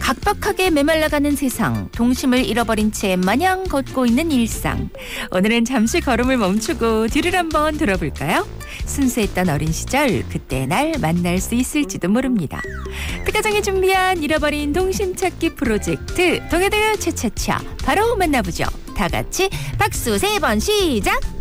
각박하게 메말라가는 세상, 동심을 잃어버린 채 마냥 걷고 있는 일상. 오늘은 잠시 걸음을 멈추고 뒤를 한번 돌아볼까요? 순수했던 어린 시절, 그때 날 만날 수 있을지도 모릅니다. 특가정이 준비한 잃어버린 동심 찾기 프로젝트 동해대요 차차차 바로 만나보죠. 다 같이 박수 3번 시작!